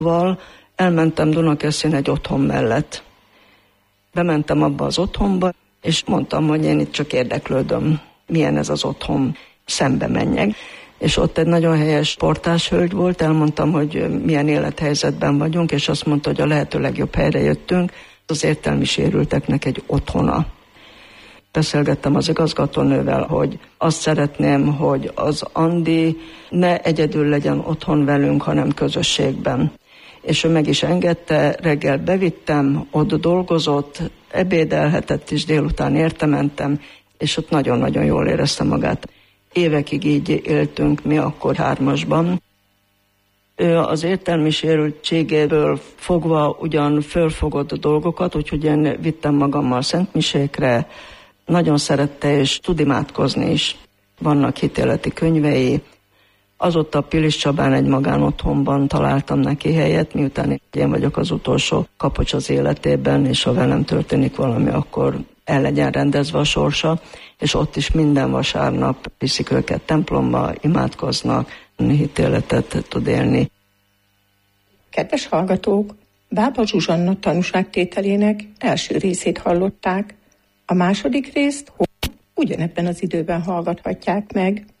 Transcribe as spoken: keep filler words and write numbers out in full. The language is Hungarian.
Val elmentem Dunakeszin egy otthon mellett. Bementem abba az otthonba, és mondtam, hogy én itt csak érdeklődöm, milyen ez az otthon, szembe menjek. És ott egy nagyon helyes portás hölgy volt, elmondtam, hogy milyen élethelyzetben vagyunk, és azt mondta, hogy a lehető legjobb helyre jöttünk, az értelmi sérülteknek egy otthona. Beszélgettem az igazgatónővel, hogy azt szeretném, hogy az Andi ne egyedül legyen otthon velünk, hanem közösségben. És ő meg is engedte, reggel bevittem, ott dolgozott, ebédelhetett is, délután értementem, és ott nagyon-nagyon jól érezte magát. Évekig így éltünk mi akkor hármasban. Ő az értelmi sérültségéből fogva ugyan fölfogott dolgokat, úgyhogy én vittem magammal szentmisékre, nagyon szerette és tud imádkozni is. Vannak hitéleti könyvei. Azóta a Pilis Csabán egy magánotthonban találtam neki helyet, miután én vagyok az utolsó kapocs az életében, és ha velem történik valami, akkor el legyen rendezve a sorsa, és ott is minden vasárnap viszik őket templomba, imádkoznak, hitéletet tud élni. Kedves hallgatók, Bába Zsuzsanna tanúságtételének első részét hallották. A második részt ugyanebben az időben hallgathatják meg.